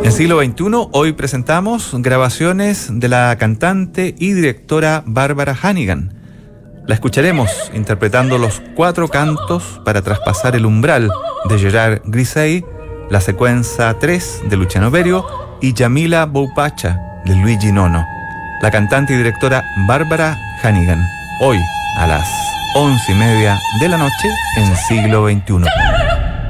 En siglo XXI, hoy presentamos grabaciones de la cantante y directora Barbara Hannigan. La escucharemos interpretando los 4 cantos para traspasar el umbral de Gerard Grisey, la secuencia 3 de Luciano Berio y Yamila Boupacha de Luigi Nono. La cantante y directora Barbara Hannigan, hoy a las 11:30 de la noche en siglo XXI.